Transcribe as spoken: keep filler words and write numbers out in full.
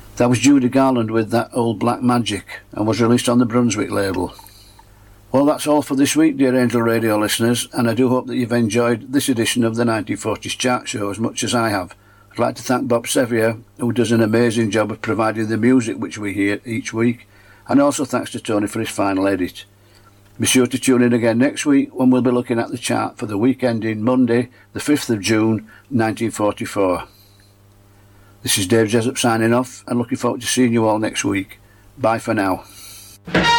That was Judy Garland with That Old Black Magic, and was released on the Brunswick label. Well, that's all for this week, dear Angel Radio listeners, and I do hope that you've enjoyed this edition of the nineteen forties Chart Show as much as I have. I'd like to thank Bob Sevier, who does an amazing job of providing the music which we hear each week, and also thanks to Tony for his final edit. Be sure to tune in again next week when we'll be looking at the chart for the week ending Monday, the fifth of June, nineteen forty-four. This is Dave Jessup signing off and looking forward to seeing you all next week. Bye for now.